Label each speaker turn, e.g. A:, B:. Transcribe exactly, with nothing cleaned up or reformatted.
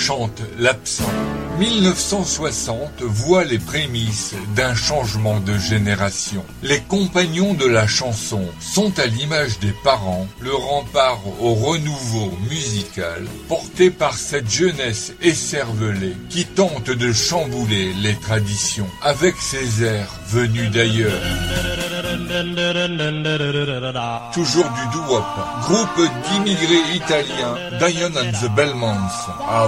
A: chante l'absent. mille neuf cent soixante voit les prémices d'un changement de génération. Les compagnons de la chanson sont à l'image des parents, le rempart au renouveau musical, porté par cette jeunesse écervelée qui tente de chambouler les traditions avec ses airs venus d'ailleurs. Toujours du doo-wop, groupe d'immigrés italiens, Diane and the Belmonts.